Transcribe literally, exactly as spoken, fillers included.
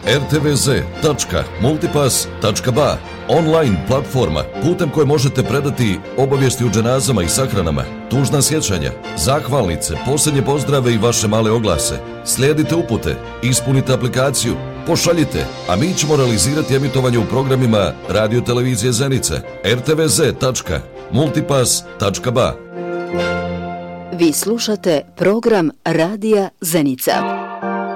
er te ve ze tačka multipass tačka ba, online platforma putem koje možete predati obavijesti o dženazama i sahranama, tužna sjećanja, zahvalnice, posljednje pozdrave i vaše male oglase. Slijedite upute, ispunite aplikaciju, pošaljite, a mi ćemo realizirati emitovanje u programima Radio Televizije Zenica, er te ve ze tačka multipass tačka ba. Vi slušate program Radija Zenica.